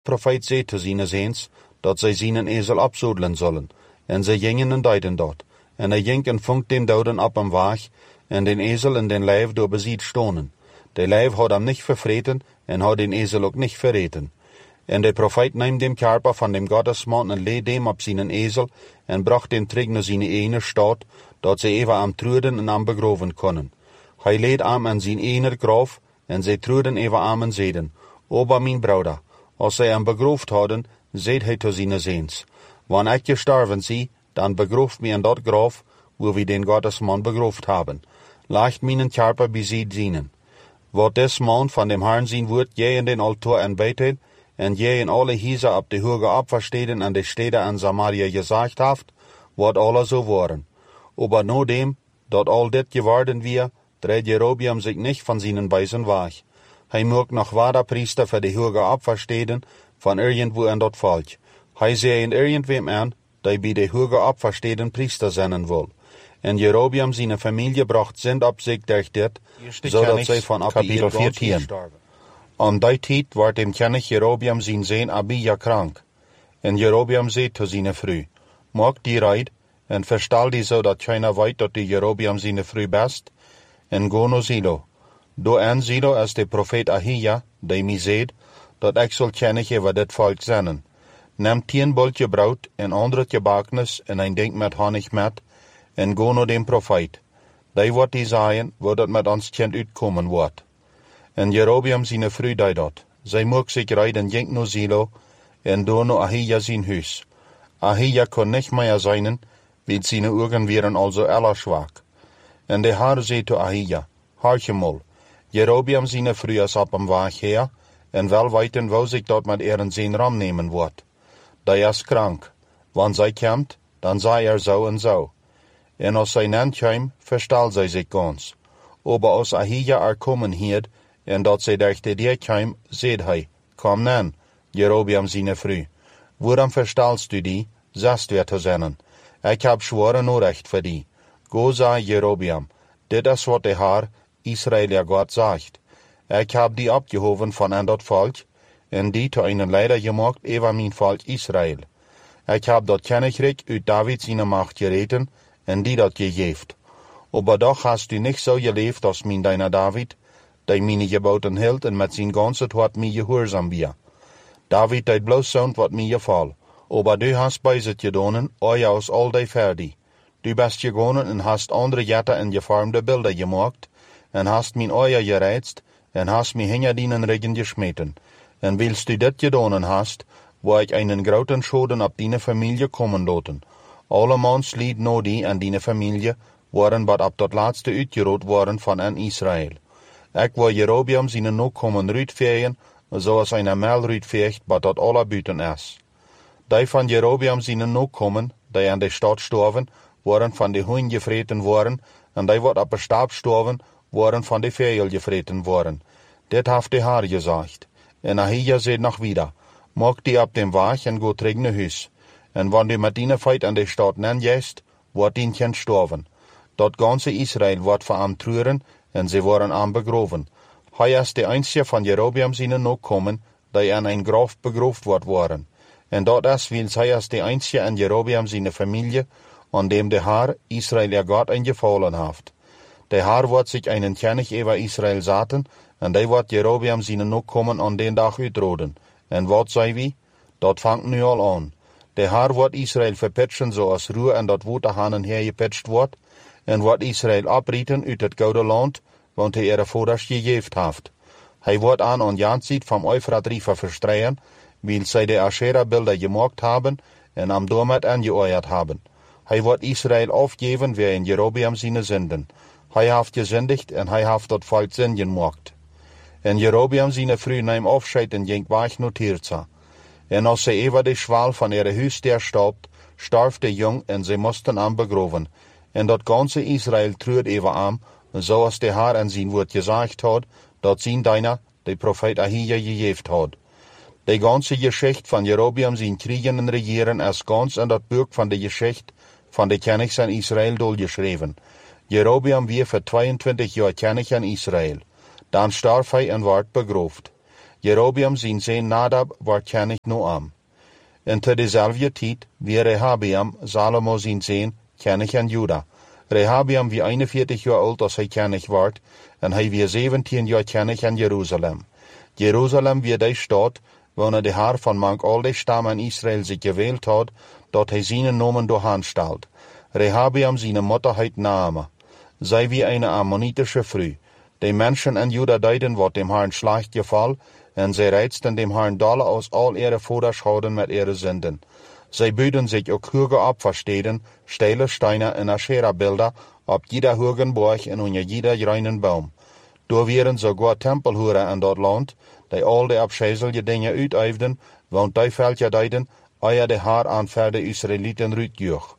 profeet zei te zijn eens dat zij zijn ezel opzoedelen zullen, en zij gingen en deden dat. En hij ging en vond den doden op een waag, en den ezel en den lijf door beziet stonden. De lijf had hem niet vervreten, en had den ezel ook niet verreten. En de profeet nam dem karper van dem goddesman en leed dem op zijn ezel, en bracht den terug naar zijn ene stad, dat zij even am truden en am begroven konden. Hij leed am aan zijn ene graf, en zij truden even am en zeiden, Ober mijn broeder, als zij hem begroefd hadden, zeid hij te zijn zeens, wanneer ik gestorven zie, dan begroof me in dat graf, waar we den goddesman begroefd hebben. Laat mijn karper bezit zienen. Wat des man van dem Herrn zien wordt, jij in den altaar en Bethel, en jij in alle huizen op de hoge opversteden en de steden en Samaria gezegd heeft, wordt alle zo worden. Aber no dem, dat al dit geworden weer, dreht Jerobeam zich niet van zijn wijzen weg. Hij mocht nog waarder priester voor de hoge opversteden van irgendwo in dat volk. Hij zei in irgendwem aan, dat bij de hoge opversteden priester zijn wil. En Jerobeam zijn familie bracht zend op zich durch dit, zodat zij van op kapitel 14. Om die tijd werd dem kennig Jerobeam zijn zoon Abija krank. En Jerobeam zei te zijn vrouw, maak die reid, en verstal die zo dat keiner weet dat die Jerobeam zijn vrouw best, en go naar Silo. Doe aan Silo als de profeet Ahija, die mij zeid, dat ik zal kennig over dit volk zenden. Neem 10 boltje brood en 100 bakens en een ding met honig met, en go naar den profeet. Die wordt die zeggen, waar dat met ons kind uitkomen wordt. En Jerobeam zijn vrouw deed dat. Zij mocht zich rijden ging naar Silo, en door naar Ahija zijn huis. Ahija kon niet meer zijn, want zijn ogen waren al zo ellerzwak. En de Heer zei te Ahija, hoortje mal, Jerobeam zijn vrouw is op hem weg her, en wel weten wou zich dat met een zijn ram nemen wordt. Die is krank. Wanneer zij komt, dan zei zo en zo. En als zij nan kwam, verstal zij zich gans. Aber als Ahija er komen hield, en dat zij dacht die kwam, zeid hij, kom nan, Jerobeam zijn vrouw. Waarom verstalst u die, zest weer te zinnen? Ik heb zware norecht voor die. Go zei Jerobeam, dit is wat de Heer, Israël ja God zegt. Ik heb die opgehoven van aan dat volk, en die te een leider gemaakt over mijn volk Israël. Ik heb dat koninkrijk uit David zijn macht gereten, en die dat gegeeft. Aber doch hast u niet zo geleefd als mijn deiner David, die mijn geboten hield en met zijn ganse hart mij gehoorzaam weer. David deed bloos zo'n wat mij geval, aber du hast bezit gedonen, als al die verdi. Du best gegaan en hast andere jetten en gevormde beelden gemaakt, en hast mijn oor gereizt, en hast mij hinter dienen regen gesmeten. En wilst du dit gedonen hast, waar ik einen groten schoden op die familie komen laten. Alle mans lied no die en die familie waren wat op dat laatste uitgerood worden van en Israël. Ik wil Jerobeam zijn nog komen uitvegen, zoals een mel uitveegt, wat dat alle buiten is. Die van Jerobeam zijn nog komen, die aan de stad storven, waren van de hoen gevreten worden, en die wat op de stap storven, waren van de vegel gevreten worden. Dit heeft de Heer gezegd. En Ahija zei nog wieder, maak die op dem weg en go terug naar huis. En wanneer du met die feit aan de stad nenjest, wordt die kind storven. Dat ganze Israël wordt voor hem treuren, en ze worden hem begroven. Hij is de einzige van Jerobeam zijn nog komen, die aan een graf begroefd wordt worden. En dat is, wils hij is de einzige in Jerobeam zijn familie, aan dem de Heer, Israël ja God ingevallen heeft. De Heer wordt zich einen kennig over Israël zetten, en die wordt Jerobeam zijn nog komen aan den dag uitroden. En wat zei wie? Dat vangt nu al aan. De Heer wordt Israël verpitchen zoals roer en dat woord hanen hergepitcht wordt, en wordt Israël abrieten uit het gouden land, want hij ihre voeders gegeven heeft. Hij wordt aan Jantzit van Euphrat River verstreien, wil zij de Asherah-beelden gemaakt hebben en am doormet aangeoeierd hebben. Hij wordt Israël afgeven weer in Jerobeam zijn zinden. Hij heeft gezindigd en hij heeft dat volk zin gemaakt. En Jerobeam zijn vrouw neemt afscheid en ging weg naar Tirza. En als zij over de schwal van ihre huis stoopt, starf de jong en zij moesten hem begroven. En dat ganze Israël treurt over hem, zoals de Heer en zijn woord gezegd had, dat zijn deiner, de profeet Ahija, gegeven had. De ganze geschichte van Jerobeam zijn kriegen en regeren is gans in dat boek van de geschichte van de kennigs in Israël doorgeschreven. Jerobeam weer voor 22 jaar kennig in Israël. Dan starf hij en werd begroofd. Jerobeam zijn zoon Nadab wordt kennig Noam. En te dezelfde tijd wie Rehabeam, Salomo zijn zoon, kennig aan Juda. Rehabeam wie 41 jaar oud als hij kennig wordt, en hij wie 17 jaar kennig aan Jeruzalem. Jeruzalem wie die stad, wonen de Heer van mank al de stammen in Israël zich gewählt had, dat hij zijn nomen doorhaanstelt. Rehabeam zijn moeder heet Naama. Zij wie een Ammonitische vrouw. De mensen in Juda deden wat dem Herrn slecht geval, en zij reizten dem Herrn dolle als al ihre vaders houden met ihre zinden. Zij buiden zich ook hoge op voor steden, steile steinen en Asherah-beelden op jeder hoge berg en onder jeder reinen boom. Door waren sogar tempelhoeren in dat land, die al de afscheidelijke dingen uitoefenden, want die veldje deden, eer de Heer aan verder Israëlieten uitjoeg.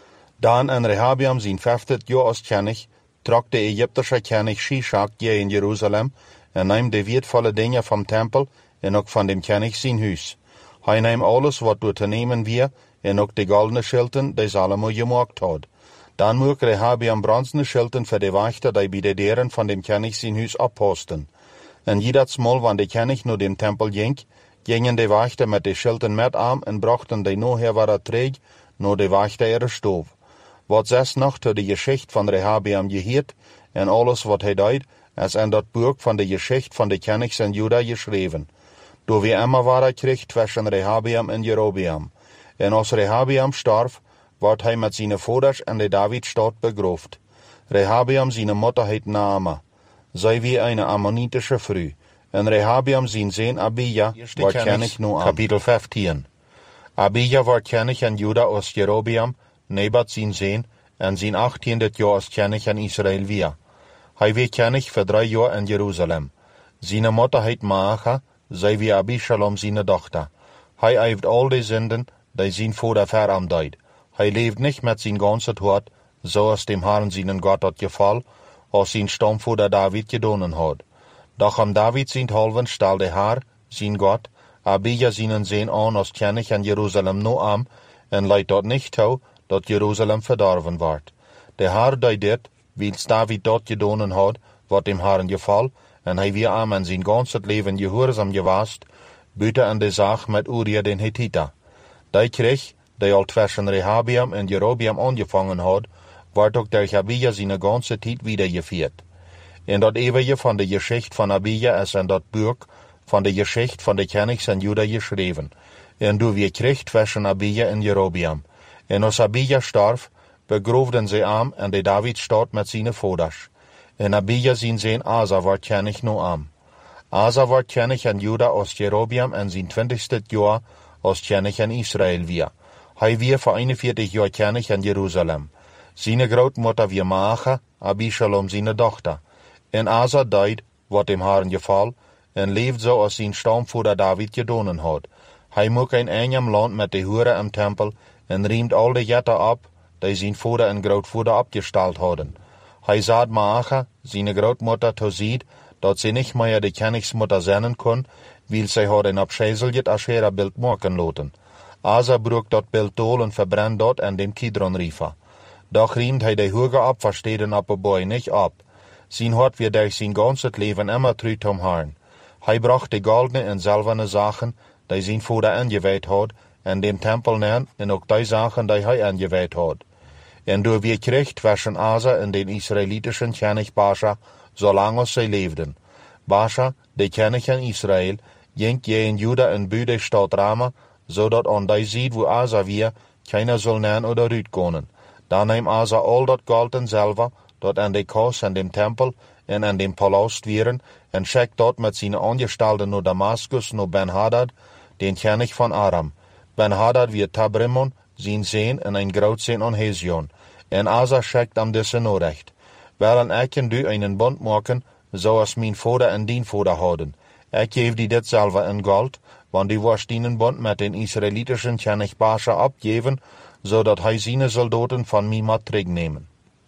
Dan en Rehabeam zijn 50 jaar als kennig, trok de Egyptische kennig Shishak je in Jeruzalem en nam de wertvolle dingen van tempel en ook van dem kennig zijn huis. Hij nam alles wat door te nemen weer en ook de goldene schilten die Salomo gemaakt had. Dan moest Rehabeam bronzene schilten voor de wachter die bij de deuren van dem kennig zijn huis opposten. En jedes mal wanneer de kennig naar dem tempel ging, gingen de wachter met de schilten met aan en brachten de noher waar terug naar de wachter ihre stoof. Wat zes nog tot de geschichte van Rehabeam geheerd en alles wat hij deed, is in dat boek van de geschichte van de kennigs in Juda geschreven. Door wie immer waar kreeg tussen Rehabeam en Jerobeam. En als Rehabeam starf, wordt hij met zijn vaders in de Davidstad begroofd. Rehabeam zijn moeder heet Naama. Zij wie een Ammonitische vrouw. En Rehabeam zijn zoon Abija wordt kennig Noam. Kapitel 15. Abija wordt kennig in Juda als Jerobeam, Nebat zijn zoon, en zijn 18e jaar als kennig in Israël weer. Hij werd kennig voor 3 jaar in Jeruzalem. Zijn moeder heet Maacha, zij wie Abishalom zijn dochter. Hij heeft al de zinden die zijn vader ver hem deed. Hij leeft niet met zijn ganse hart, zoals dem Herrn zijn God had geval, als zijn stamvader David gedaan had. Doch am David zijn halven stelde Heer, zijn God, Abija zijn zoon aan als kennig in Jeruzalem Noam, en leidt dat niet toe, dat Jeruzalem verdorven wordt. De Heer deed dit, wils David dat gedaan had, wat dem Herrn geval, en hij weer aan en zijn ganse leven gehoorzaam geweest, buiten aan de zaak met Uria den Hittiter. Die kreeg, die al tussen Rehabeam en Jerobeam aangevangen had, wordt ook door Abija zijn ganse tijd wiedergevierd. En dat eeuwige van de geschichte van Abija is in dat boek van de geschichte van de kennigs in Juda geschreven. En door wie kreeg tussen Abija en Jerobeam. En als Abija starf, begroefden ze hem in de Davidstad met zijn vaders. En Abija zijn zoon Asa wordt kennig Noam. Asa wordt kennig in Juda als Jerobeam en zijn 20ste jaar als kennig in Israël weer. Hij weer voor 41 jaar kennig in Jeruzalem. Zijn grootmoeder weer Maacha, Abishalom zijn dochter. En Asa deed wat dem Herrn geval, en leefde zo als zijn stamvader David gedaan had. Hij moest een eenzaam land met de hoeren im tempel, en riemt al de jetten op, die zijn vader en grootvader opgesteld hadden. Hij zat Maacha, zijn grootmoeder, te zien, dat ze niet meer de kennigsmoeder zijn kon, wil zij hadden afscheidelijk Asherah-beeld maken laten. Asa broek dat beeld dool en verbrand dat en dem Kidron River. Doch riemt hij de hoge opversteden op de boy niet op. Zijn hart weer durch zijn ganse leven immer trouw om Herrn. Hij bracht de goldene en zilverne zaken, die zijn vader ingewijd had, en dem tempel neer, en ook die zaken die hij ingewijd had. En door wie kreeg tussen Asa en den Israëlitischen kennig Baasha, zolang als zij leefden. Baasha, de kennig in Israël, ging je in Juda en buur de stad Rama, zodat aan die ziet wo Asa weer, keiner zal neer oder uitkomen. Dan neemt Asa al dat gold en zilver, dat in de kas en dem tempel en in dem palast wieren, en schickt dat met zijn aangestelden naar Damascus, naar Ben-Hadad, den kennig van Aram. Ben-Hadad weer Tabrimon, zijn zoon en een grootzoon aan Hezion. En Asa schickt hem deze norecht. Wel en ik en du einen bond maken, zoals mijn vader en dien vader hadden. Ik geef die dit zilver in gold, want die was dienen bond met den Israëlitischen kennig Baasha opgeven, zodat hij zijn soldaten van mij moet terugnemen.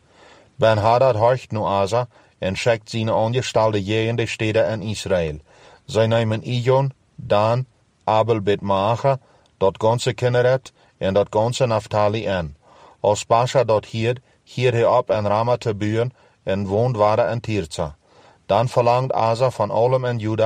Ben-Hadad horcht nu Asa en schickt zijn aangestelden in de steden in Israël. Zij nemen Ijon, Dan, Abel bet Maacha, dat ganse Kinneret en dat ganse Naphtali aan. Als Baasha dat hier hij op en Rama te buren en woont waar in Tirza. Dan verlangt Asa van allem in Juda,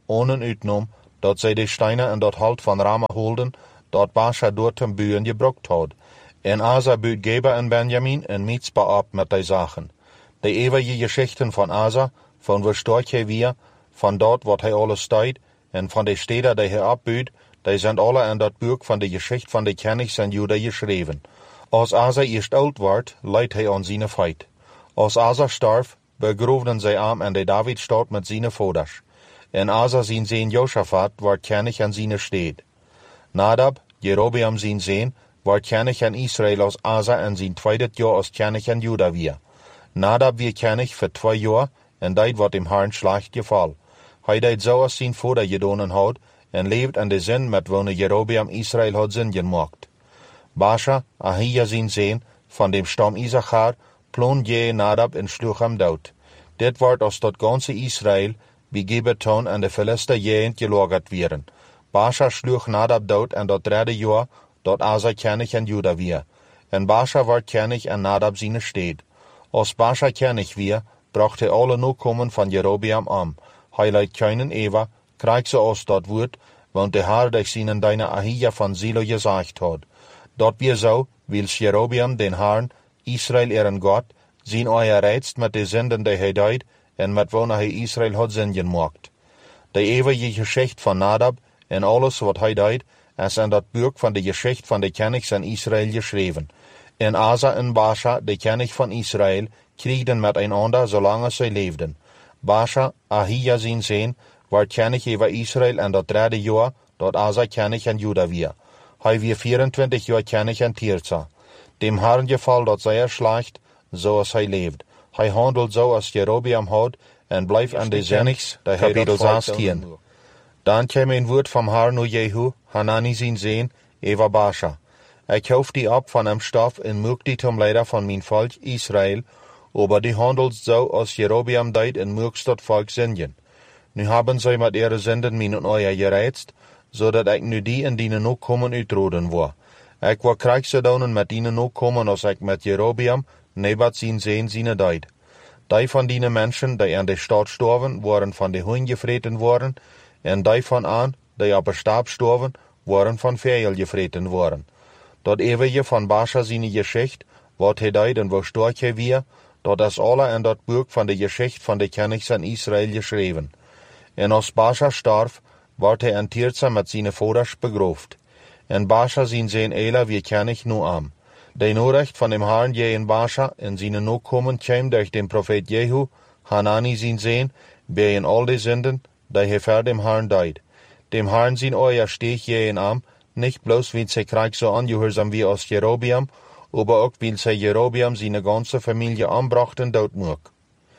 onen uitnom, dat zij de steinen en dat halt van Rama holden, dat Baasha door ten buien gebrokt had. En Asa buit Geba en Benjamin en Mitzpa op met die zaken. De eeuwige geschichten van Asa, van waar stort hij weer, van dat wat hij alles deed, en van de steden die hij opbuit, die zijn alle in dat boek van de geschicht van de kenners en Juda geschreven. Als Asa eerst oud wordt, leidt hij aan zijn feit. Als Asa starf, begroefden zij hem en de Davidstad met zijn vaders. En Asa zijn zoon Josaphat wordt kennig aan zijn steed. Nadab, Jerobeam zijn zoon, wordt kennig aan Israël als Asa en zijn tweede jaar als kennig aan Juda weer. Nadab weer kennig voor 2 jaar en deed wat hem Herrn slecht geval. Hij deed zoals zijn vader gedaan had en leeft in de zin met wanneer Jerobeam Israël had zin gemaakt. Baasha, Ahija zijn zoon, van dem stam Issachar, ploon je Nadab en sloeg hem dood. Dit wordt als dat ganse Israël bij Gibeton en de Philister jeend gelagerd werden. Baasha sloeg Nadab dood en dat 3e jaar dat Asa kennig aan Juda weer. En Baasha werd kennig aan Nadab zijn steed. Als Baasha kennig weer, bracht hij alle nakomen van Jerobeam om. Hij leidt keinen Eva, krijgt zoals dat woord, want de Heer durch zijn deine Ahija van Silo gezegd had. Dat weer zo, wils Jerobeam den Herrn, Israël eren God, zijn oor reidst met de zinden die hij deed, en met wanneer hij Israël had zin gemaakt. De eeuwige geschicht van Nadab, en alles wat hij deed, is in dat boek van de geschicht van de kenners in Israël geschreven. En Asa en Baasha, de kennig van Israël, kriegden met einander zolang zij leefden. Baasha, Ahija zijn zoon, werd kennig over Israël in dat 3e jaar dat Asa kennig aan Juda weer. Hij weer 24 jaar kennig aan Tirza. Dem Herrn geval dat zij slecht, zoals hij leeft. Hij handelt zo als Jerobeam had en blijft aan de zennigs, die hij dat zaastien. Dan kwam een woord van Herrn naar Jehu, Hanani zijn zoon, over Baasha. Ik hoef die op van hem stof en maak die tot leider van mijn volk Israël, aber die handelt zo als Jerobeam deed en maakt dat volk zingen. Nu hebben zij met ihre zinden mijn oor gereizt, zodat ik nu die en die nakomen uitroden word. Ik wil krijgsgedonen met die nakomen als ik met Jerobeam, Nebat zijn zoon zijn deed. Die van die mensen die in de stad storven, waren van de hoen gevreten worden, en die van aan, die op een stap storven, waren van vijel gevreten worden. Dat eeuwige van Baasha zijn geschicht, wat hij deed en waar stort hij weer, dat is alle in dat boek van de geschicht van de kenners in Israël geschreven. En als Baasha starf, werd hij in Tirza met zijn vaders begroefd. En Baasha zijn zoon Ela weer kennig nu aan. De noorrecht van dem Herrn tegen Baasha en zijn nakomen kwam durch den profeet Jehu, Hanani zijn zoon, bij al de zinden, die hij voor dem Herrn deed. Dem Herrn zijn oor steeg tegen aan, niet bloos weil zij krijg zo ongehoorzaam wie als Jerobeam, aber ook weil zij Jerobeam zijn ganze familie aanbracht en doodmoek.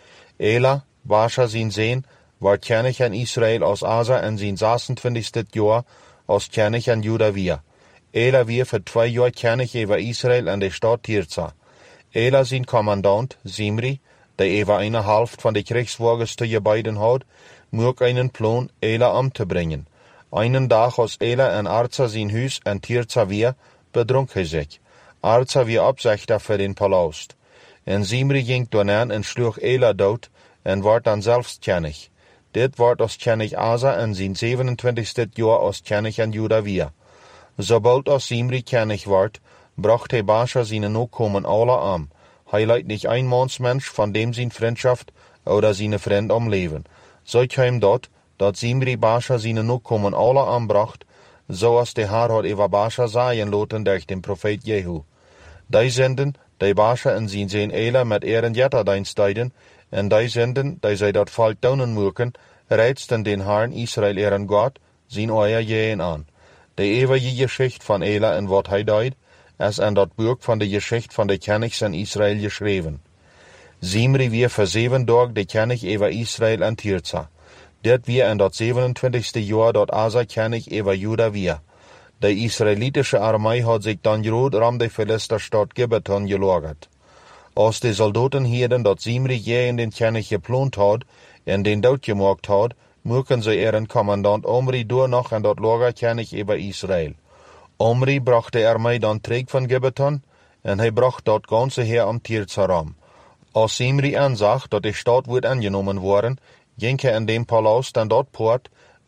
Ela, Baasha zijn zoon, werd kennig aan Israël als Asa en zijn 26e jaar als kennig aan Juda weer. Ela weer voor 2 jaar kennig over Israël en de stad Tirza. Ela zijn commandant, Zimri, die over een helft van de krijgswagens te gebeiden had, moest een plan Ela om te brengen. Einen dag als Ela en Arza zijn huis en Tirza weer, bedronk hij zich. Arza weer opzichter voor den palast. En Zimri ging doorheen en sloeg Ela dood en werd dan zelfs kennig. Dit wordt als kennig Asa en zijn 27e jaar als kennig aan Juda weer. Sobald als Zimri kennig wordt, bracht hij Baasha zijn nakomen alle aan. Hij leidt niet een mansmensch van dem zijn vriendschaft oder zijn vriend omleven. Zo kwam dat Zimri Baasha zijn nakomen alle aanbracht, zoals de Heer had over Baasha zeggen laten durch den profeet Jehu. Die zenden, die Baasha en zijn zoon Ela met eren jetterdienst deden, en die zenden, die zij dat volk donen moeken, reidsten den Herrn Israël eren God, zijn oor jeen aan. De eeuwige geschicht van Ela en wat hij deed, is in dat boek van de geschicht van de kenners in Israël geschreven. Zimri weer voor 7 dagen de kennig over Israël en Tirza. Dit weer in dat 27e jaar dat Asa kennig over Juda weer. De Israëlitische armee had zich dan groot ram de Philisterstad Gibeton gelagerd. Als de soldaten hielden dat Zimri in den kennig geplant had en den dood gemaakt had, moeken ze eren commandant Omri door nog en dat lager kennig over Israël. Omri bracht de armee dan terug van Gibeton en hij bracht dat ganze heer om Tirza ram. Als Zimri aanzag dat de stad wordt aangenomen worden, ging hij in dem palast aan dat poort,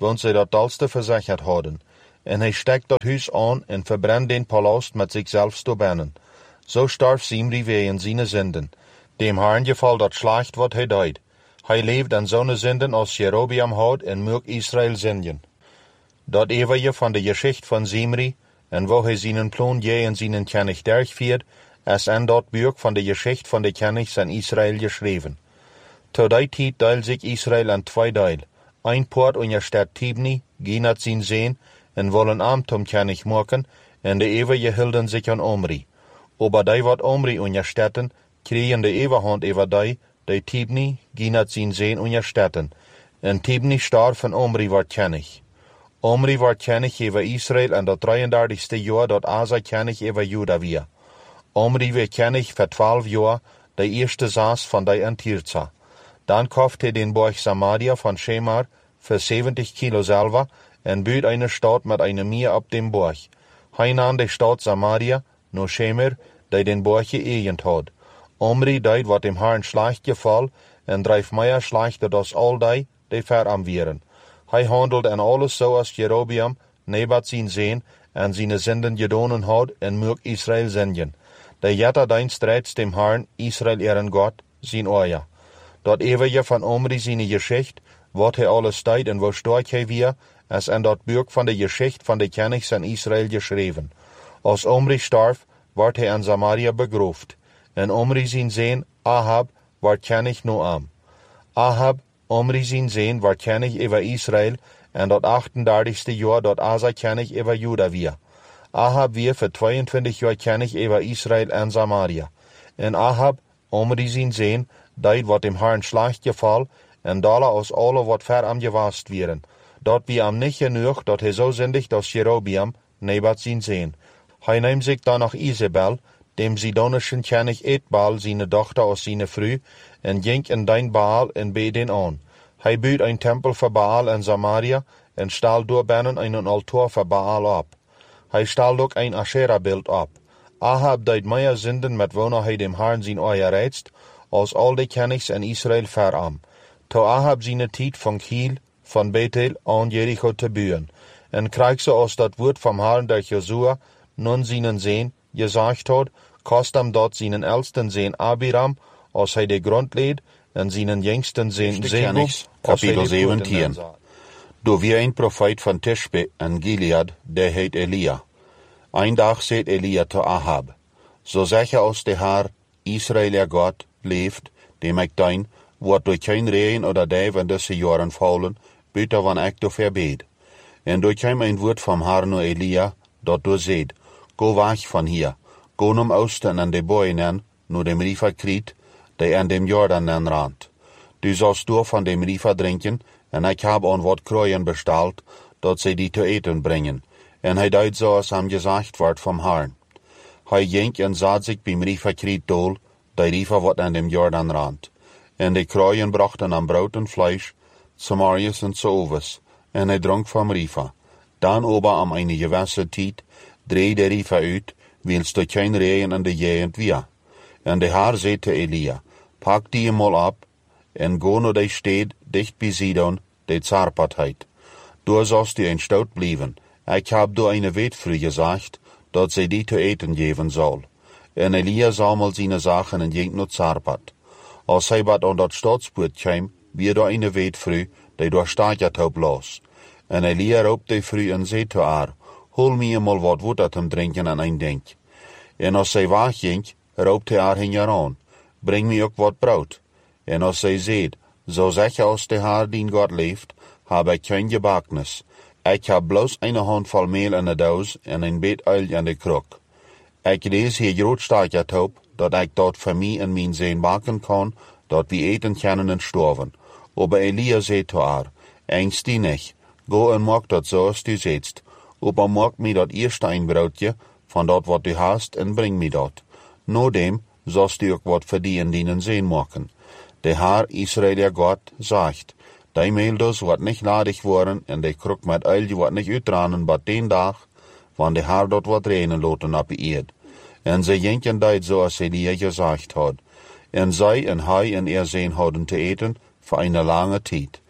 want zij dat dalste verzekerd hadden. En hij steekt dat huis aan en verbrennt den palast met zichzelf door binnen. Zo starf Zimri wegen zijn zinden. Dem Herrn geval dat slecht wat hij deed. Hij leeft aan zo'n zinden als Jerobeam had en mocht Israël zingen. Dat eeuwige van de geschichte van Zimri en wo hij zijn plan en zijn kennis durchviert, is in dat boek van de geschichte van de kennis van Israël geschreven. Tot die tijd deelt zich Israël in twee deel. Een poort in de stad Tibni, gaan het zien zijn en willen Amtom kennis maken, en de eeuwige hielden zich aan Omri. Aber die wat Omri in de steden, kregen de eeuwehand over die Tibni gaan het zien zijn in de steden. En Tibni starf van Omri wat kennis. Omri wordt kennis over Israël en dat 33ste jaar dat Asa kennis over Juda weer. Omri werd kennis voor 12 jaar, de eerste 6 van die in Tirza. Dan kocht hij den borg Samaria van Shemar voor 70 kilo zilver en buit een stad met een meer op den borg. Hij nam de stad Samaria naar Shemer, die den borg geëgend had. Omri deed wat dem Herrn slecht geval en dreef meer slechter dan al die ver am wieren. Hij handelde en alles zoals Jerobeam, Nebat zijn zoon, en zijn zinden gedaan had en mocht Israël zingen. De jette dein strijds dem Herrn, Israël eren God, zijn oja. Dat eeuwige van Omri zijn geschicht, wat hij alles deed en waar sterk hij weer, is in dat boek van de geschicht van de kennis van Israël geschreven. Als Omri starf, wordt hij in Samaria begroefd. En Omri zijn zoon, Ahab, wordt kennis Noam. Ahab, Omri zijn zoon, wordt kennis over Israël en dat 38ste jaar dat Asa kennis over Juda weer. Ahab weer voor 22 jaar kennis over Israël en Samaria. En Ahab, Omri zijn zoon, deed wat dem Herrn slecht geval en dala als alle wat ver am gewast wieren. Dat wie am niet genoeg dat hij zo zindigt als Jerobeam, Nebat zijn zoon. Hij neemt zich dan nog Isabel, dem Sidonischen kennis Etbaal zijn dochter als zijn vrouw, en ging in dein Baal en beed den aan. Hij buit een tempel voor Baal in Samaria en stal door binnen een altaar voor Baal op. Hij stal ook een Asherah-beeld op. Ahab deed meer zinden met wanneer hij dem Herrn zijn oor reidst, als al de kennis in Israël veram. To Ahab zijn tijd van Kiel, van Bethel aan Jericho te buien. En krijg zoals dat woord van Herrn door Josua, nun zijn zoon, gezegd had, kost hem dat zijn elsten zoon Abiram, als hij de grond leed, en zijn jongsten zoon Zebul, kapitel 17. Door wie een profeet van Tishbe en Gilead, die heet Elia. Een dag zegt Elia te Ahab, zo zeg je als de Heer, Israël God, leeft, dem ik dien, wordt door geen regen oder duif in deze jaren vallen, buiten van ik door verbeed. En door kwam een woord van Herrn naar Elia, dat door zegt, go weg van hier, go naar oosten en de boeien naar dem river Kriet, die aan dem Jordan rand. Du zalst door van dem river drinken, en ik heb aan wat krooien besteld, dat zij die te eten brengen. En hij deed zoals hem gezegd wordt van Herrn. Hij ging en zat zich bij river Kriet dool, die river wat aan dem Jordan rand. En de krooien brachten aan brood en vlees, Samarius en zovers, en hij dronk van river. Dan ober am een gewisse tijd, dreef de river uit, wils er geen regen in de gegend weer. En de Heer zei te Elia, pak die eenmaal op, en go naar de stad dicht bij Sidon, die Zarpat heet. Daar zalst u een stout blijven. Ik heb door een weetvrouw gezegd, dat zij die te eten geven zal. En Elia zamelde zijn zaken en ging naar Zarpat. Als hij wat aan dat stadspoort kwam, weer door een weetvrouw, die door staatjat op los. En Elia roept de vrouw en zei te haar, hol me eenmaal wat water te drinken en een denk. En als zij wegging, roept hij haar heen aan, breng me ook wat brood. En als zij zei, zo zeg je als de Heer dien God leeft, heb ik geen gebaknis. Ik heb bloos een handvol meel in de doos en een beetje olie in de kruk. Ik lees hier groot staatjat op, dat ik dat voor mij en mijn zoon bakken kan, dat we eten kunnen en sterven. Aber Elia zei te haar, engst die niet, go en maak dat zoals du zegt. Aber maak me dat eerste een broodje, van dat wat du hast, en breng me dat. Nadem zalst u ook wat voor die en dienen zoon maken. De Heer Israël God zegt, die meelders wordt niet ladig worden en de kruk met olie wordt niet uitranen bij den dag, want de Heer dat wordt renen laten op de eerd. En ze gingen deed zoals Elia gezegd had. En zij en hij en zoon hadden te eten voor een lange tijd.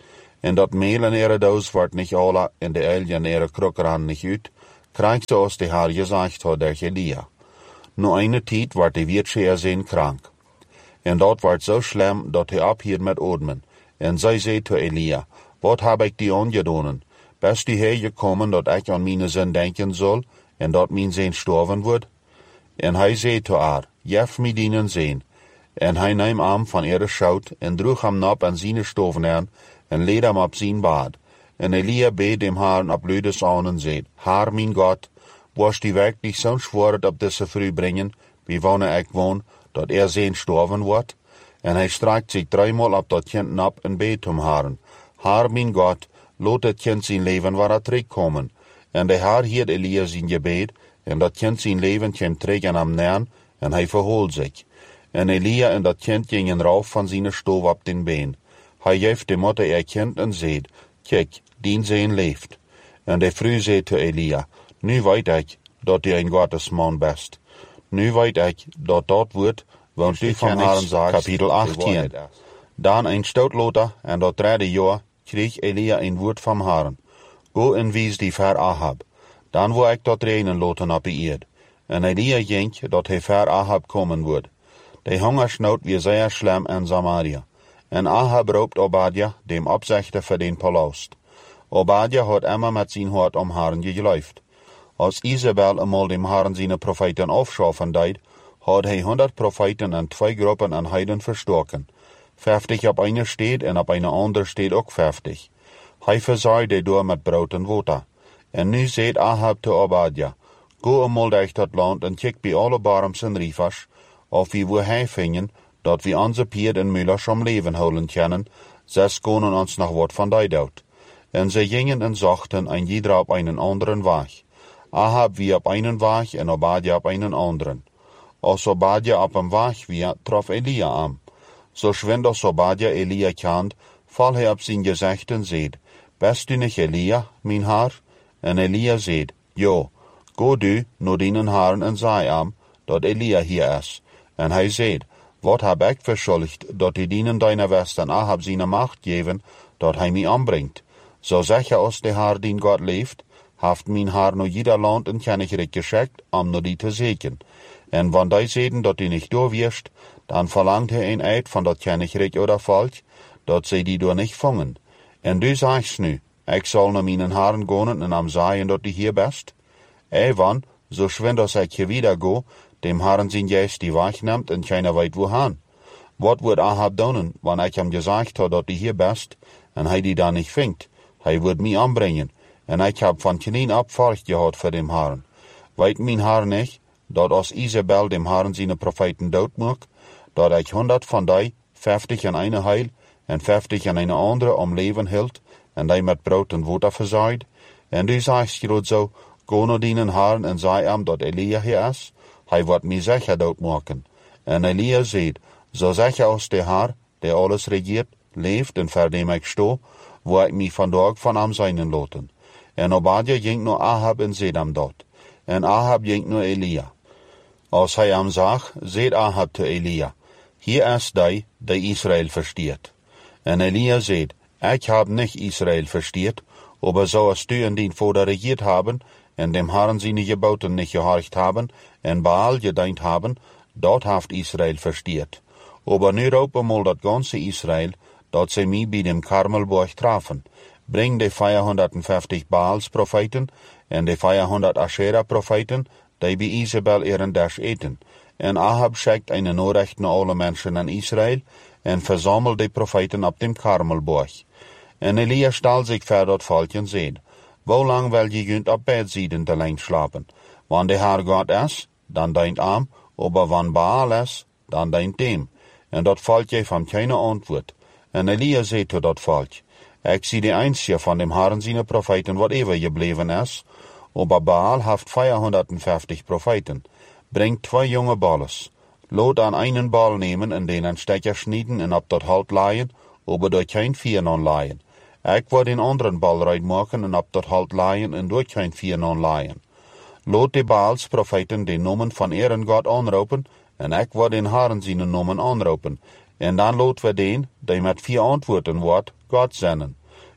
En dat meel in ihre doos wordt niet alle en de elje in ihre krokkerhand niet uit, krijgt zoals de Heer gezegd had door Elia. Nu eine tijd wordt de weertje zijn krank. En dat wordt zo slim dat hij ophield met ademen. En zij zei tot Elia, wat heb ik die aangedaan? Best u hier gekomen dat ik aan mijn zin denken zal en dat mijn zin sterven wordt? En hij zei tot haar, geef mij dienen zin. En hij nam hem van ihre schout en droeg hem op aan zijn stoven aan en leed hem op zijn bad. En Elia beed dem Herrn op luides aan en zei, Heer mijn God, was die werkelijk zo'n zwaard op deze vrouw brengen, bij wanneer ik woon, dat zijn sterven wordt? En hij strekt zich 3-maal op dat kind op en beed hem Herrn, Heer mijn God, laat het kind zijn leven waar terugkomen. En de Heer hield Elia zijn gebed, en dat kind zijn leven kwam terug aan hem neer, en hij verhoorde zich. En Elia en dat kind gingen rauf van zijn stof op den been. Hij geeft de moeder kind en zei, kijk, dien zijn leeft. En de vrouw zei tot Elia, nu weet ik dat u een Gottesman bent. Nu weet ik dat wordt, want u van Herren zegt, kapitel 18. Dan een stootloter en dat 3e jaar kreeg Elia een woord van Herren. Go en wies die ver Ahab. Dan wil ik dat reinen loten op de eerd. En Elia ging dat hij ver Ahab komen wordt. De hongersnood weer zeer slim in Samaria. En Ahab roopt Obadja, dem opzichter voor den palast. Obadja had immer met zijn hart om Herren geloofd. Als Isabel eenmaal dem Herren zijn profeten afschaffen deed, had hij 100 profeten en 2 groepen aan heiden verstoken. 50 op een stad en op een andere stad ook 50. Hij verzorgde door met brood en water. En nu zegt Ahab te Obadja, go eenmaal durch dat land en kijk bij alle barms en rivers, of wie wil hij vinden, dat we onze pied en mullers om leven houden kunnen, zes konen ons nog wat van die dood. En ze gingen en zochten en ieder op een anderen weg. Ahab wie op een weg en Obadja op een anderen. Als Obadja op een weg wie, trof Elia aan. Zo schwind als Obadja Elia kent, val hij op zijn gezicht en zegt, best u niet Elia, mijn Heer? En Elia zegt, ja, go du naar dien Herren en zei hem, dat Elia hier is. En hij zegt, wat heb ik verschuldigd, dat die dienen deiner westen Ahab zijn macht geven, dat hij mij aanbrengt? Zo zeg je als de Heer dien God leeft, heeft mijn Heer naar ieder land een kennigheid geschikt, om naar die te zeken. En wanneer hij zeden dat hij niet doorwierst, dan verlangt hij een eid van dat kennigheid oder volk, dat zij die door niet vangen. En du zegt nu, ik zal naar mijn Herren gaan en hem zeggen dat hij hier best. Evan, zo schwind als ik hier wieder go, dem Herren zijn geest die wegneemt en keiner weet wohan. Wat wordt Ahab doen, wanneer ik hem gezegd had dat hij hier best, en hij die dan niet vindt? Hij wordt mij aanbrengen, en ik heb van klein op volk gehad voor dem Herren. Weet mijn Heer niet, dat als Isabel dem Herren zijn profeten dood maakt, dat ik 100 van die, 50 aan een heil, en 50 aan een andere om leven hield, en die met brood en water verzorgd? En du zegt je dat zo, go naar dien Herren en zei hem dat Elia hier is, hij wordt mij zeker doodmaken. En Elia zegt, zo zeker als de Heer, die alles regeert, leeft en voor dem ik sto, wil ik mij vandaag van hem zijn laten. En Obadja ging naar Ahab en zei hem dat. En Ahab ging naar Elia. Als hij hem zag, zei Ahab te Elia, hier is die Israël versteert. En Elia zei, ik heb niet Israël versteert, aber zoals du en dien vader regiert hebben, en dem Herren zijn geboten niet gehorcht hebben, en Baal gedient hebben, dat heeft Israël versteert. Aber nu roepen mal dat ganze Israël, dat ze mij bij dem Karmelberg trafen. Breng de 450 Baals profeten, en de 400 Asherah profeten, die bij Isabel ihren dash eten. En Ahab schickt een noorrecht naar alle mensen in Israël, en verzamelt de profeten op dem Karmelberg. En Elia stal zich voor dat volk en zei, hoe lang wil je kunt op bedzijden te lang slapen? Wanneer de Heer God is, dan dient hem, aber wanneer Baal is, dan dient hem. En dat volk geeft hem geen antwoord. En Elia zei tot dat volk, ik zie de einzige van dem Herren zijn profeten wat eeuwig gebleven is, aber Baal heeft 450 profeten. Breng 2 jonge balles. Laat aan einen bal nemen en den een stekker snijden en op dat halt laaien, aber door geen 4 non laaien. Ik wil den anderen bal ruit maken en op dat halt laaien en door geen 4 non laaien. Laat de Baals profeten de nomen van ihren God aanroepen, en ik wil den Herren zijn nomen aanroepen. En dan laat we den, die met 4 antwoorden wordt, God zenden.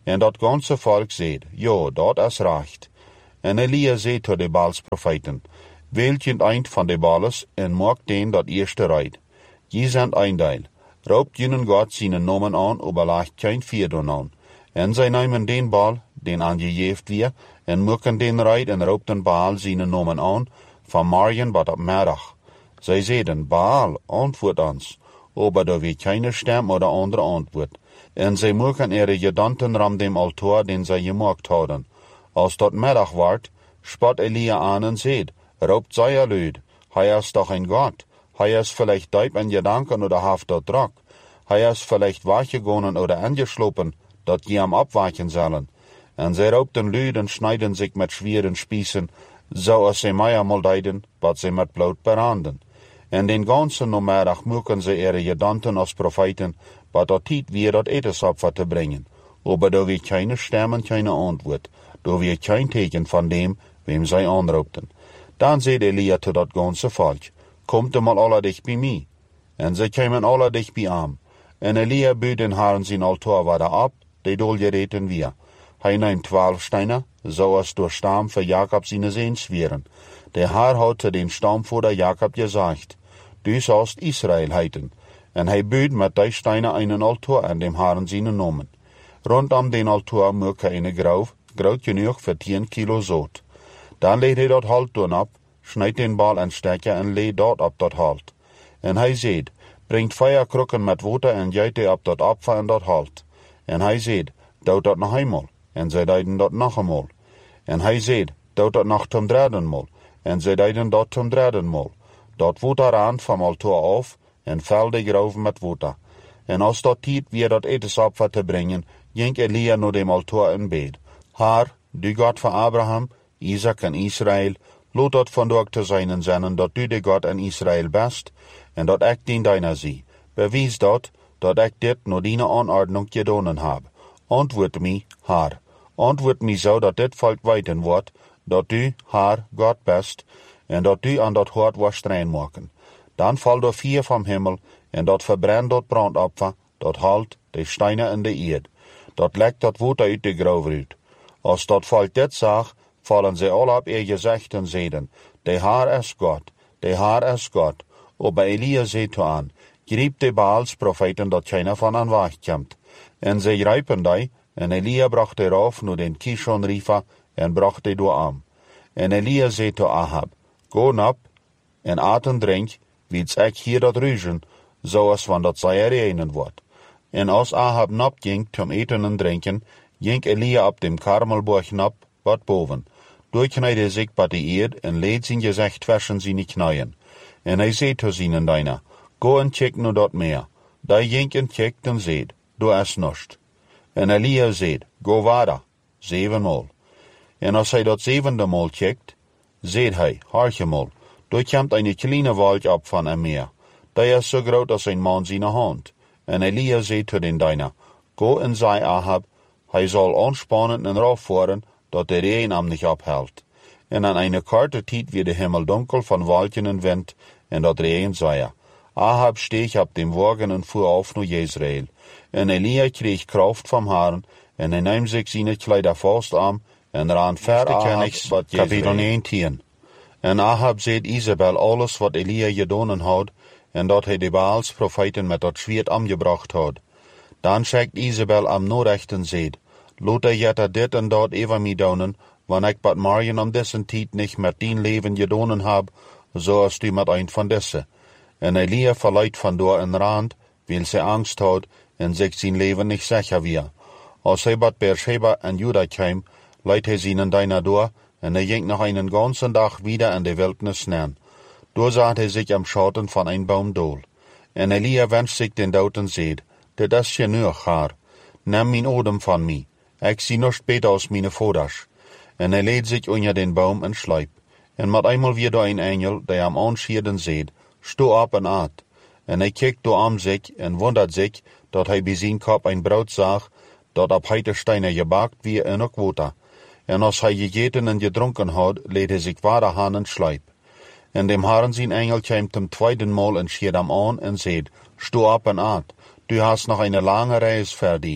En dat ganse volk zeed, ja, dat is recht. En Elia zei tot de Baalsprofeten, wählt je het eind van de Baales en maakt den dat eerste rijd. Je zijn eindeel, roopt jenen God zijn nomen aan, overlaagt geen vierde aan. En zij nemen den Baal, den aangegeven weer, en maken den rijd en roopten Baal zijn nomen aan, van morgen tot op middag. Zij zeiden, Baal, antwoord ons, aber da we keine stem oder andere antwoord. En zij maken gedanten ram dem altaar den zij gemaakt hadden. Als dat middag wordt, spot Elia aan en zeid, roopt zij luid, hij is toch een God, hij is vielleicht diep in gedanken oder haft dat druk, hij is vielleicht weggegaan oder angeslopen, dat je hem opwaken zullen. En zij roopten luid en snijden zich met schweren spiezen, zoals zij mij eenmaal deden, wat zij met bloed branden. En den ganzen namiddag maken zij gedanten als profeten, wat dat tijd weer dat etensopfer te brengen. Aber da we keine stem en keine antwoord, da we geen teken van dem, wem zij aanroepten. Dan zei Elia tot dat ganse volk, komt mal alle dicht bij mij. En zij kwamen alle dicht bij hem. En Elia buit den Herren zijn altaar weer op, die dolgereten weer. Hij neemt 12 stenen, zoals door stam voor Jacob zijn zeens wieren. De Heer had te den stamvader Jacob gezegd, du sollst Israël heiten. En hij buit met die stenen een altaar en dem Herren zijn nomen. Rondom den altaar maak hij een grauw, groot genoeg voor 10 kilo zout. Dan leed hij dat halt doen op, snijdt den Baal en stekken en leed dat op dat halt. En hij zeid, brengt 4 krukken met water en giet die op dat opfer en dat halt. En hij zeid, doe dat nog eenmaal. En zij deden dat nog eenmaal. En hij zeid, doe dat nog ten derdenmaal. En zij deden dat ten derdenmaal. Dat water aan van altaar af en vul de grauw met water. En als dat tijd weer dat etensopfer te brengen, ging Elia naar dem altaar in bed. Haar, du God van Abraham, Isaac en Israël, laat dat vandaag te zijn zijn dat du de God en Israël best, en dat ik dien deiner zie. Bewijs dat ik dit naar die aanordnung gedaan heb. Antwoord mij, haar. Antwoord mij zo dat dit volk weten wordt, dat u, haar, God best, en dat u aan dat hart was rein maken. Dan valt er 4 van hemel, en dat verbrennt dat brandopfer, dat halt de stenen in de eerd. Dat lekt dat water uit de grauw uit. Als dat volk dit zag, vallen zij al op ihr gezicht en zeiden, de Heer is God, de Heer is God. Aber Elia zei toe aan, griep de Baalsprofeten dat geen van aan wegkomt. En zij grijpen die, en Elia bracht eraf naar den Kishon River, en bracht die door aan. En Elia zei toe Ahab, go op, en aat en drink, wiets ik hier dat ruizen, zoals van dat zij reinen wordt. En als Ahab nap ging, om eten en drinken, ging Elia op dem Karmelborg nap, wat boven. Doorknijde zich bij de eerd en leed zijn gezicht tussen zijn knieën. En hij zei tot zijn dienaar, go en check nu dat meer. Die ging en checkt en zeid, doe is niets. En Elia zeid, go verder, 7 maal. En als hij dat 7e maal checkt, zeid hij, hartjemaal, daar komt een kleine wolk op van een meer. Die is zo groot als een man zijn hand. En Elia zei tot den dienaar, go en zei Ahab, hij zal aanspannen en raufvoeren, dat de regen hem niet ophelt. En aan een korte tijd werd de hemel donker van wolken en wind, en dat regen zei. Ahab steeg op dem wagen en voer af naar Jezreel. En Elia kreeg kracht van Herren, en hij nam zich zijn kleider vast aan, en raan ver Ahab wat Kapitel 19. En Ahab zeid Isabel alles wat Elia gedaan had, en dat hij de Baalsprofeten met dat zwaard omgebracht had. Dan schickt Isabel am norecht en zeid, laat hij jette dit en dat over mij doen, wanneer ik bat morgen om deze tijd niet met dien leven gedaan heb, zoals du met een van deze. En Elia verleidt vandoor een rand, wil zij angst had, en zich zijn leven niet zeker weer. Als hij bat Beersheba en Juda kwam, leidt hij zijn dienaar door, en hij ging nog een ganzen dag wieder in de wildnis neer. Door zat hij zich am schatten van een boom dool. En Elia wenscht zich den dood en zeid, dit is genoeg, haar. Neem mijn odem van mij. Ik zie niets beter als mijn vaders. En hij leed zich onder den boom en slijp. En met eenmaal weer door een engel, die hem aanschiert en zeid, sto op en aat. En hij kijkt door om zich en wondert zich, dat hij bij zijn kop een brood zag, dat op heite stenen gebakt weer en ook water. En als hij gegeten en gedronken had, leed hij zich water aan en slijp. En dem Herren zijn engel kwam ten 2e maal en schiert hem aan en zeid, sto op en aat. Du hast nog een lange reis voor die.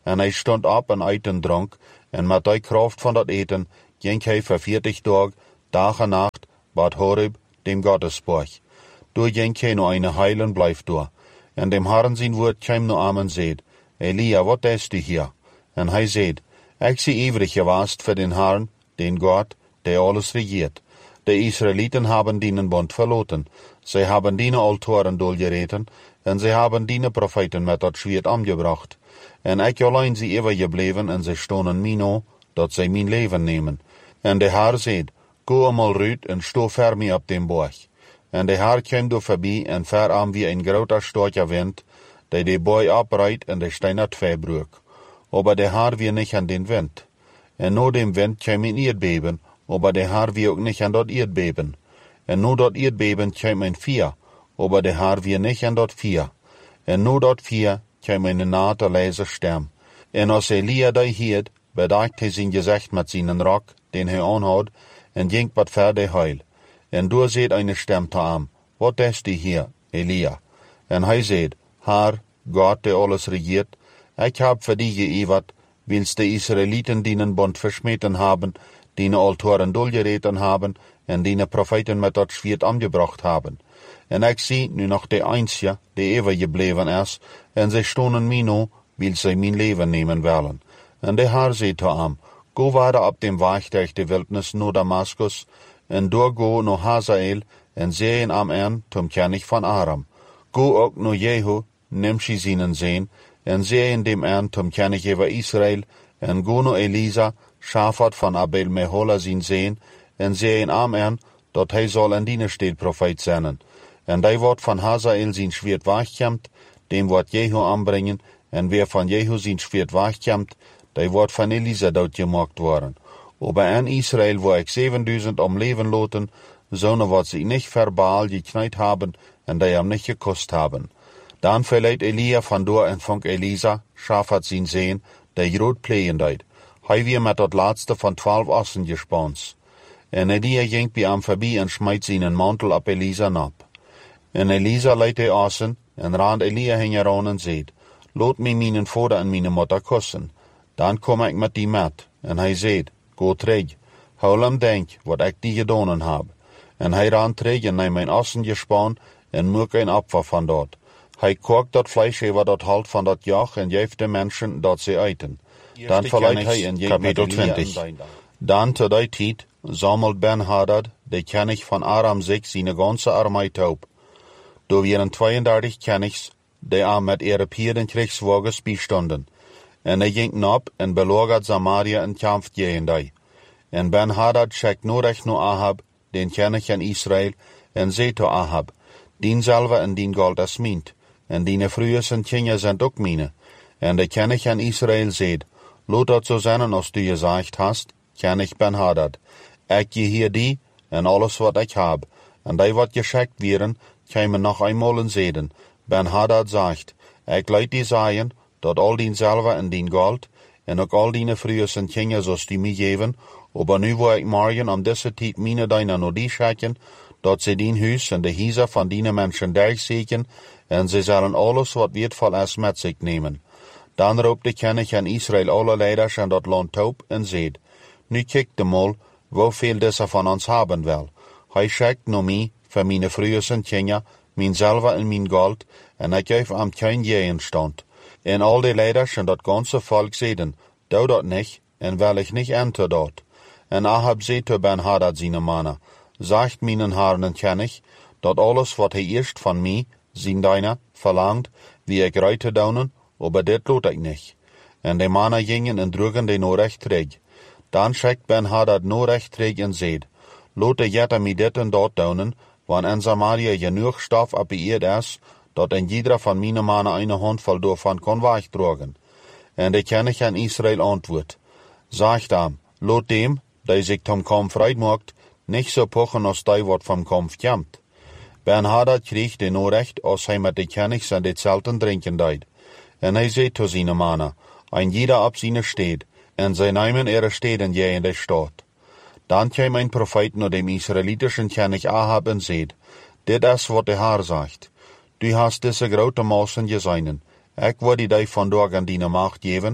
En hij stond op en uit en dronk, en met die kracht van dat eten ging hij voor 40 dagen, dag en nacht, bij Horeb, dem Gottesberg. Door ging hij nog een heilen blijf door. En dem Herren zijn woord kwam naar hem en zei, Elia, wat is du hier? En hij zei, ik zie ivrig geweest voor den Herren, den God, die alles regiert. De Israëlieten hebben dienen bond verloten. Zij hebben dienen altaren doorgereten, en zij hebben dienen profeten met dat zwaard omgebracht. En ik alleen zie eeuwig gebleven, en zij stonden mij na, dat zij mijn leven nemen. En de Heer zei, go eenmaal uit en sto ver mij op den borg. En de Heer kwam door voorbij, en ver aan wie een grote sterke wind, die de boy oprijdt en de steiner twee broek. Aber de Heer wie niet aan den wind. En na dem wind kwam een aardbeben, aber de Heer wie ook niet aan dat aardbeben. En na dat aardbeben kwam een vuur, aber de Heer wie niet aan dat vuur. En na dat vuur kwam een nate leise stem. En als Elia die hield, bedekte hij zijn gezicht met zijn rok, den hij aanhad, en ging wat verder heil. En door zei een stem te hem, wat is die hier, Elia? En hij zei, Heer, God die alles regiert, ik heb voor die geëverd, wils de Israëlieten dienen bond versmeten hebben, die altaren dolgereten hebben, en die profeten met dat zwaard omgebracht hebben. En ik zie nu nog de einzige, die eeuwig gebleven is, en zij stonden mij na, wils zij mijn leven nemen willen. En de Heer zei te hem, go verder op dem weg durch de wildnis naar Damascus, en doorgo naar Hazael, en zeien am en tom König van Aram. Go ook naar Jehu, Nimshi zijn zeen, en zeien dem en tom König over Israël, en go naar Elisa, Shafat van Abel Mehola zijn zeen, en zeien am en, dat hij zal in die stad profeet zijn. En die wordt van Hazael zijn zwaard wegkomt, dem wordt Jehu aanbrengen, en weer van Jehu zijn zwaard wegkomt, die wordt van Elisa doodgemaakt worden. Aber in Israël wo ik 7000 om leven loten, zonen wat ze niet verbaal geknijd hebben, en die hem niet gekost hebben. Dan verleidt Elia vandoor en vond Elisa, Shafat zijn zeen, die groot plegen deed. Hij weer met dat laatste van 12 ossen gespannen. En Elia ging bij hem voorbij en smijt zijn mantel op Elisa nap. En Elisa leidt de ossen, en rand Elia hing eraan en zei, laat mij mijn vader en mijn moeder kussen. Dan kom ik met die met. En hij zei, go terug, hou hem denk wat ik die gedaan heb. En hij ran terug en nam mijn ossen gespan en maak een opfer van dat. Hij kookt dat vlees over dat halt van dat joch en geeft de mensen dat ze eten. Dan verleidt hij in kapitel 20. Dan te die tijd zamelt Ben-Hadad, de König van Aram, zich zijn ganze armee op. Door waren 32 Königs, die aan met ihre Pieren Kriegswagens bijstonden. En hij ging op en belagert Samaria en kampt tegen die. En Ben-Hadad schickt nodig naar Ahab, den König van Israël, en zei te Ahab, dien zilver en dien goud is mijn, en die vrouwen en kinderen zijn ook mijne. En de König van Israël zei, laat dat zo zijn als du gezegd hast, König Ben-Hadad. Ik je hier die en alles wat ik heb, en die wat geschikt werden, komen nog eenmaal en zeiden. Ben-Hadad zegt, ik leid die zeggen, dat al dien zilver en dien goud, en ook al die vrouwen en kinderen zoals die mij geven, aber nu wil ik morgen om deze tijd mine deiner naar die schikken, dat ze dien huis en de huizen van die mensen durchzeken, en ze zullen alles wat wertvol is met zich nemen. Dan roept de König van Israël alle leiders in dat land op en zei, nu kijk de mal, hoeveel deze van ons hebben wil. Hij schikt naar mij, voor mijn vrouwen en kinderen, mijn zilver en mijn goud, en ik geef hem geen gegenstand. En al die leiders en dat ganze volk zeiden, doe dat niet, en wil ik niet enter dat. En Ahab zei te Ben-Hadad zijn mannen, zegt mijn Herren en König, dat alles wat hij eerst van mij, zijn dienaar, verlangt, wie ik rij te doen, aber dit laat ik niet. En de mannen gingen en droegen de Noreg terug. Dan schikt Ben-Hadad Noreg terug en zei, laat de jetten mij dit en dat doen, want in Samaria genoeg stof op de eerd is, dat een ieder van mijn mannen een handvol daarvan kan wegdragen. En de König van Israël antwoordt, zegt hem, laat dem, die zich tom kamp vrij maakt, niet zo pochen als die wat van kamp komt. Ben-Hadad kreeg de Noreg als hij met de Königs en de zelten drinken deed. En hij zei te zijn mannen, een ieder op zijn stad, en zij nemen ihre steden je in de stad. Dan kwam een profeet naar dem Israelitischen König Ahab en zei, dit is wat de Heer zegt. Du hast deze grote massen gezien. Ik wil die vandaag aan die macht geven,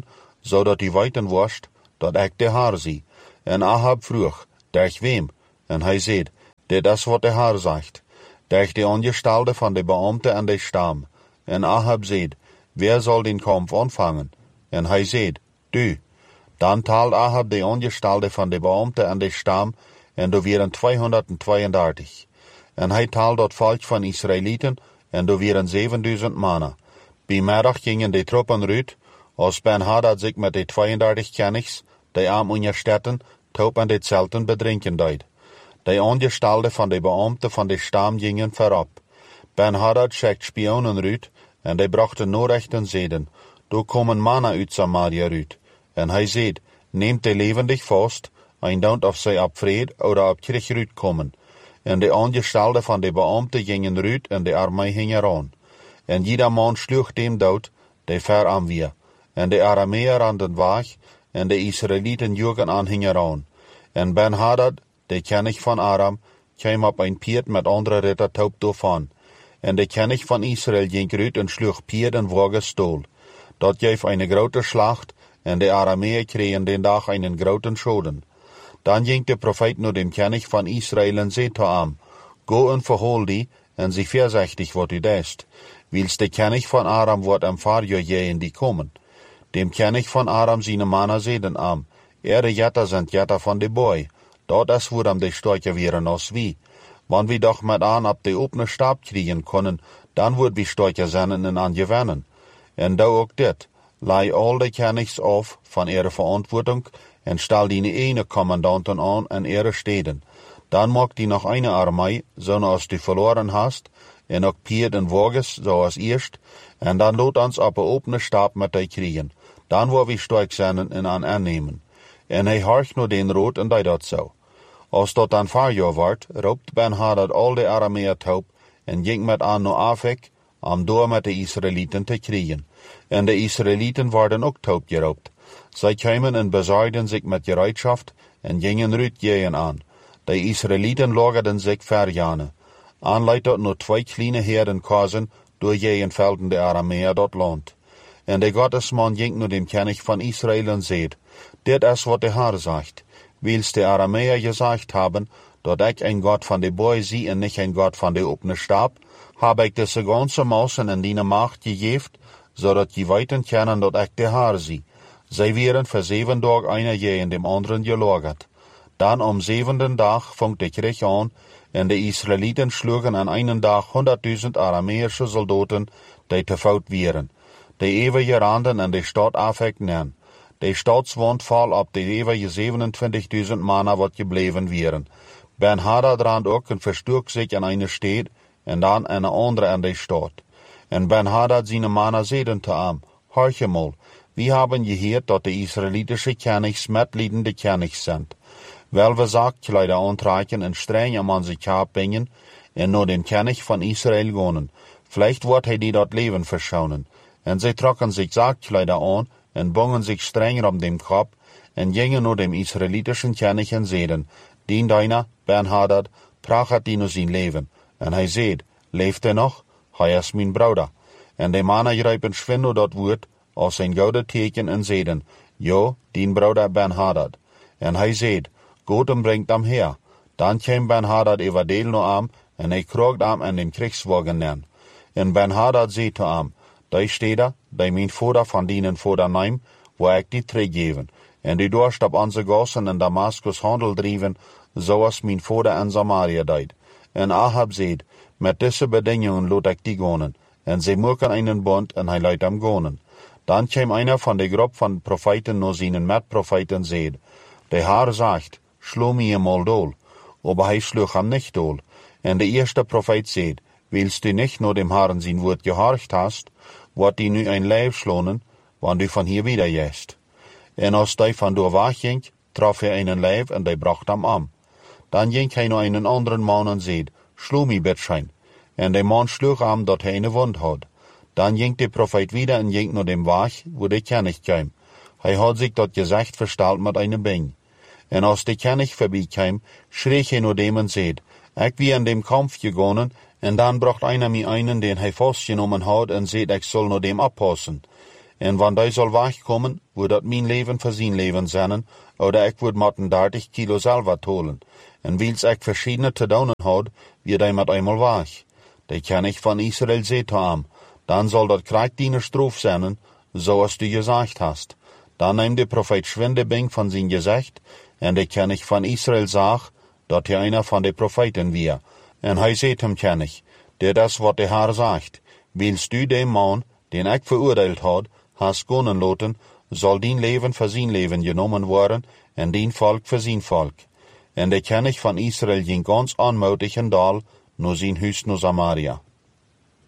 zodat u weten worst, dat ik de Heer zie. En Ahab vroeg, durch wem? En hij zei, dit is wat de Heer zegt, durch de Angestelde van de beambte en de stam. En Ahab zei, wer zal den kampf aanvangen? En hij zei, du. Dan taalt Ahab de Angestelde van de beambte en de stam, en er waren 232. En hij taalt dat volk van Israëlieten, en er waren 7000 mannen. Bij middag gingen de troepen uit, als Ben-Hadad zich met de 32 kenigs, die aan onderstetten, top aan de zelten bedrinken deed. De Angestelde van de beambte van de stam gingen voorop. Ben-Hadad schickt spionen uit, en die brachten Nachrichten zeiden, er komen mannen uit Samaria uit. En hij zei, neemt de levendig vast, en don't of zij op vrede of op krieg uitkomen. En de Angestelde van de beambte gingen uit, en de armee hing eraan. En jeder man sloeg dem dood, die ver aan weer. En de Arameer randen weg, en de Israëlieten joegen aan hing eraan. En Ben-Hadad, de koning van Aram, kwam op een paard met andere ritter top doorvan. En de koning van Israël ging uit en sloeg paard en wagen stoel. Dat gaf een grote slacht, en de Arameer kregen den dag een grote schoden. Dan ging de profeet naar de koning van Israël en zei tot hem, go en verhool die, en zie voorzichtig wat u deest, wils de koning van Aram wordt voor je die komen. Dem koning van Aram zijn mannen zeiden hem, de jetter zijn jetter van de boy, dat is waarom de sterker wären als wie. Wanneer we doch met aan op de opene stap kriegen kunnen, dan wordt we sterker zijn en aan gewinnen. En doe ook dit, lei al de konigs af van ihre verantwoording, en stel die ene commandanten aan en ihre steden. Dan maak die nog een armee, zoals du verloren hast, en ook paard en wagens, zoals eerst, en dan laat ons op een opene stap met die kriegen. Dan waar we sterk zijn en aan aannemen. En hij horcht naar den rood en deed dat zo. Als dat dan 4 jaar wordt, roept Ben-Hadad al de Arameer top, en ging met aan naar Afek, om door met de Israëlieten te kriegen. En de Israëlieten worden ook top geroept. Zij kwamen en bezaaiden zich met gereedschaft, en gingen uit jeën aan. De Israëlieten lagerden zich verjane. Aanleid dat nog 2 kleine herden kozen, door jeën velden de Arameer dat land. En de Gottesman ging naar de koning van Israël en zei, dit is wat de Heer zegt. Wils de Arameer gezegd hebben, dat ik een God van de boy zie en niet een God van de opene stap, heb ik deze ganse massen in die macht gegeven, zodat je weten kunnen dat ik de Heer zie. Zij werden voor 7 dagen einer je in dem anderen gelagerd. Dan om 7e dag vangt de krieg aan, en de Israëlieten sloegen aan een dag 100.000 Arameersche soldaten, die te fout waren. De eeuwige randen en de stad Afek nemen. De stadswand val op de eeuwige 27.000 mannen wat gebleven waren. Ben-Hadad rand ook en verstook zich in een stad, en dan in een andere in de stad. En Ben-Hadad zijn mannen zeiden te hem, hoor je mal, we hebben gehoord dat de Israëlitische kenigs metliedende kenigs zijn. Wel we zaktkleider aantrekken en streng om aan zich hart brengen, en naar den koning van Israël gaan. Vielleicht wordt hij die dat leven verschonen. En zij trokken zich zaktkleider aan, en bongen zich strenger om dem kop, en gingen naar dem Israëlitische koning en zeiden, dien deiner, Ben-Hadad, prachet die naar zijn leven. En hij zei, leeft hij nog? Hij is mijn broeder. En de mannen grijpen schwindel dat woord, als een gouden teken en zeiden, ja, dien broeder Ben-Hadad. En hij zei, goed en brengt hem her. Dan kwam Ben-Hadad everdeel naar hem, en hij kroogde hem in den kriegswagen neer. En Ben-Hadad zei te hem, die steder, die mijn vader van dienen vader neem, waar ik die teruggeven. En die dorst op onze gassen in Damascus handel drijven, zoals mijn vader in Samaria deed. En Ahab zei, met deze bedingingen laat ik die gaan. En zij maken een bond, en hij laat hem gaan. Dan kwam einer van de groep van profeten naar zijn metprofeten en zei, de Heer zegt, slo mij eenmaal dool. Maar hij sloeg hem niet dool. En de eerste profeet zei, wilst u niet naar dem Herren zijn woord gehorcht hast, wordt die nu een lijf slonen, want u van hier wieder jest. En als hij van door wegging, trof hij een lijf en die bracht hem aan. Dan ging hij naar een andere man en zei, slo mij bitschein. En de man sloeg hem dat hij een wond had. Dan ging de profeet wieder en ging naar dem weg, waar de koning kwam. Hij had zich dat gezegd versteld met een bing. En als de koning voorbij kwam, schreef hij naar dem en zei, ik wie in dem kampf gegaan, en dan bracht einer mij einen, den hij vastgenomen had, en zei, ik zal naar dem oppassen. En wann die soll wegkommen, wo dat mijn leven voor zijn leven zijn, oder ik word met 30 kilo selber tolen. En wils ik verschiedene te doen had, wie die met einmal weg. Die kan ich van Israel zegt haben, dann soll dat Krieg deiner Strof sein, so als du gesagt hast. Dann nimmt der Prophet Schwindebing von sein Gesicht, en die kann ich von Israel sagen, dat hij einer von den Propheten wir. En hij zegt hem kann ich, der das, wat der Herr sagt, willst du dem Mann, den ich verurteilt had, hast gonnen laten, soll dein Leben für sein Leben genommen worden, en dein Volk für sein Volk. En der kann ich von Israel ging ganz anmutigen Dal, nur sein Hüs nur Samaria.